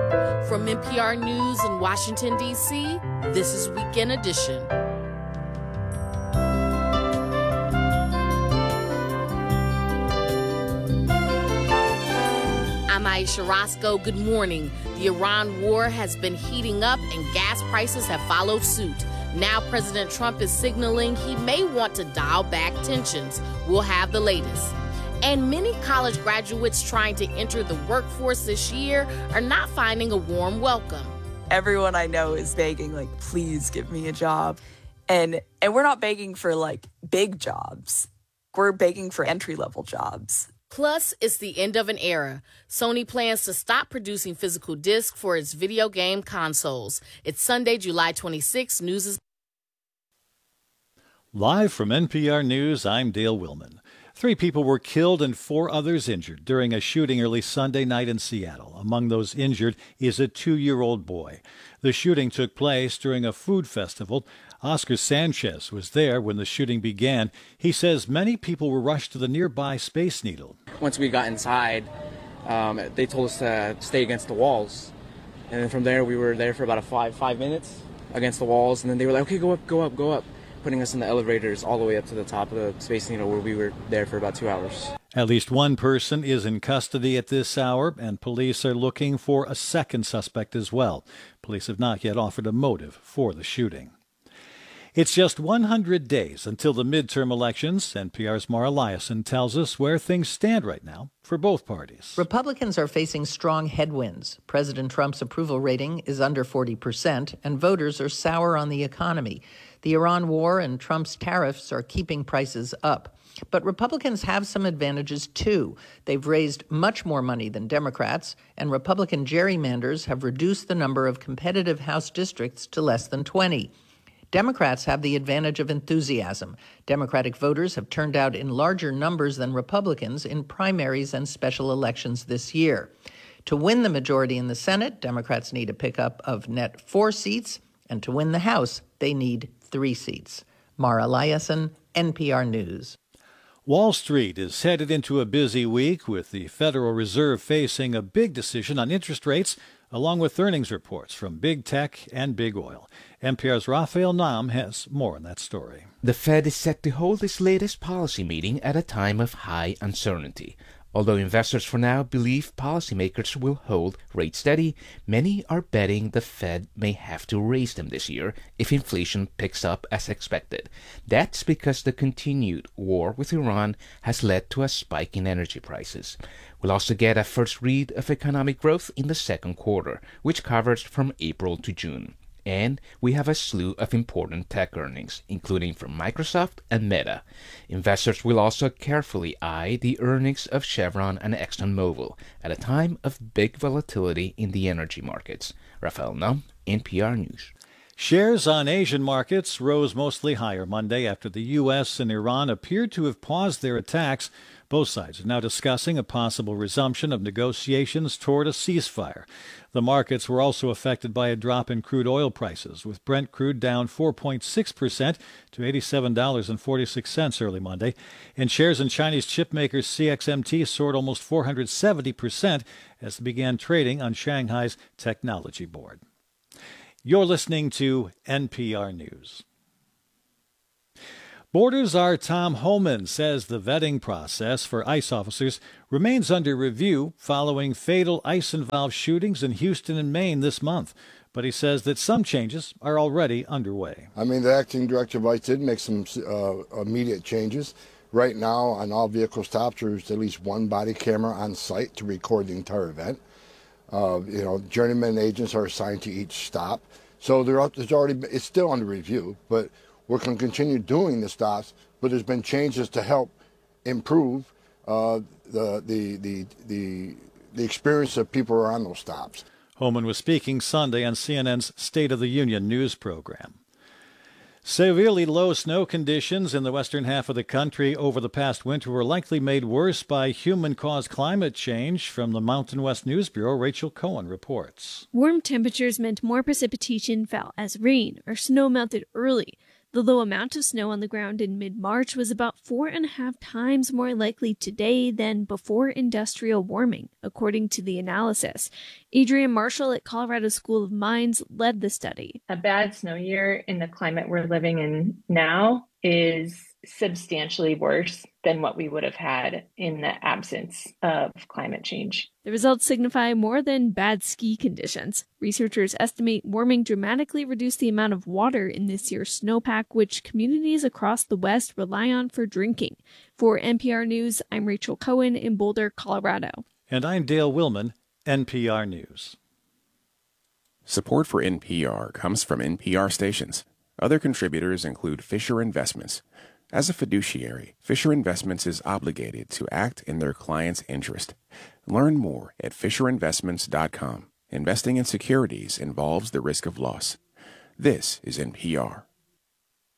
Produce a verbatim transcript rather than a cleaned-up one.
From N P R News in Washington, D C, this is Weekend Edition. I'm Aisha Roscoe. Good morning. The Iran war has been heating up and gas prices have followed suit. Now President Trump is signaling he may want to dial back tensions. We'll have the latest. And many college graduates trying to enter the workforce this year are not finding a warm welcome. Everyone I know is begging, like, please give me a job. And and we're not begging for, like, big jobs. We're begging for entry-level jobs. Plus, it's the end of an era. Sony plans to stop producing physical discs for its video game consoles. It's Sunday, July twenty-sixth. News is... Live from N P R News, I'm Dale Willman. Three people were killed and four others injured during a shooting early Sunday night in Seattle. Among those injured is a two-year-old boy. The shooting took place during a food festival. Oscar Sanchez was there when the shooting began. He says many people were rushed to the nearby Space Needle. Once we got inside, um, they told us to stay against the walls. And then from there, we were there for about a five, five minutes against the walls. And then they were like, okay, go up, go up, go up, putting us in the elevators all the way up to the top of the Space Needle, where we were there for about two hours. At least one person is in custody at this hour, and police are looking for a second suspect as well. Police have not yet offered a motive for the shooting. It's just one hundred days until the midterm elections. N P R's Mara Liasson tells us where things stand right now for both parties. Republicans are facing strong headwinds. President Trump's approval rating is under forty percent, and voters are sour on the economy. The Iran war and Trump's tariffs are keeping prices up. But Republicans have some advantages, too. They've raised much more money than Democrats, and Republican gerrymanders have reduced the number of competitive House districts to less than twenty. Democrats have the advantage of enthusiasm. Democratic voters have turned out in larger numbers than Republicans in primaries and special elections this year. To win the majority in the Senate, Democrats need a pickup of net four seats, and to win the House, they need three seats. Mara Liasson, N P R News. Wall Street is headed into a busy week with the Federal Reserve facing a big decision on interest rates, along with earnings reports from big tech and big oil. N P R's Raphael Nam has more on that story. The Fed is set to hold its latest policy meeting at a time of high uncertainty. Although investors for now believe policymakers will hold rates steady, many are betting the Fed may have to raise them this year if inflation picks up as expected. That's because the continued war with Iran has led to a spike in energy prices. We'll also get a first read of economic growth in the second quarter, which covers from April to June. And we have a slew of important tech earnings, including from Microsoft and Meta. Investors will also carefully eye the earnings of Chevron and ExxonMobil at a time of big volatility in the energy markets. Raphael Nam, N P R News. Shares on Asian markets rose mostly higher Monday after the U S and Iran appeared to have paused their attacks. Both sides are now discussing a possible resumption of negotiations toward a ceasefire. The markets were also affected by a drop in crude oil prices, with Brent crude down four point six percent to eighty-seven dollars and forty-six cents early Monday. And shares in Chinese chipmaker C X M T soared almost four hundred seventy percent as they began trading on Shanghai's technology board. You're listening to N P R News. Borders Czar Tom Homan says the vetting process for ICE officers remains under review following fatal ICE-involved shootings in Houston and Maine this month. But he says that some changes are already underway. I mean, the acting director of ICE did make some uh, immediate changes. Right now, on all vehicle stops, there's at least one body camera on site to record the entire event. Uh, you know, journeyman agents are assigned to each stop. So there's already, it's still under review, but we're going to continue doing the stops, but there's been changes to help improve uh, the, the, the, the, the experience of people who are on those stops. Homan was speaking Sunday on C N N's State of the Union news program. Severely low snow conditions in the western half of the country over the past winter were likely made worse by human-caused climate change. From the Mountain West News Bureau, Rachel Cohen reports. Warm temperatures meant more precipitation fell as rain or snow melted early. The low amount of snow on the ground in mid-March was about four and a half times more likely today than before industrial warming, according to the analysis. Adrienne Marshall at Colorado School of Mines led the study. A bad snow year in the climate we're living in now is substantially worse than what we would have had in the absence of climate change. The results signify more than bad ski conditions. Researchers estimate warming dramatically reduced the amount of water in this year's snowpack, which communities across the West rely on for drinking. For N P R News, I'm Rachel Cohen in Boulder, Colorado. And I'm Dale Willman, N P R News. Support for N P R comes from N P R stations. Other contributors include Fisher Investments. As a fiduciary, Fisher Investments is obligated to act in their client's interest. Learn more at fisher investments dot com. Investing in securities involves the risk of loss. This is N P R.